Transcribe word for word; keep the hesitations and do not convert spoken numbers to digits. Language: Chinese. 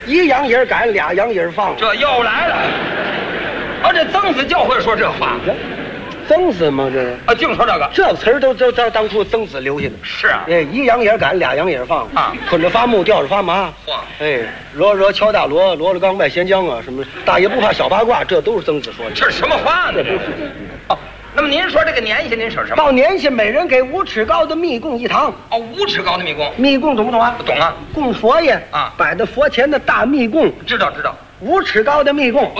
一羊眼赶，俩羊眼放。 这又来了。哦，这曾子就会说这话。 曾子吗？这啊，净说这个。 这词儿都都当当初曾子留下的。 是啊。 哎，一羊眼赶，俩羊眼放啊， 捆着发木，吊着发麻。 嚯！ 哎，罗罗乔大罗，罗了刚外贤将啊，什么大爷不怕小八卦，这都是曾子说的。 这是什么话呢？这是。哦，那么您说这个年下，您舍什么？ 到年下，每人给五尺高的蜜供一堂。 哦，五尺高的蜜供。 蜜供懂不懂啊？ 不懂啊。 供佛爷啊， 摆在佛前的大蜜供。 知道知道。 五尺高的蜜供，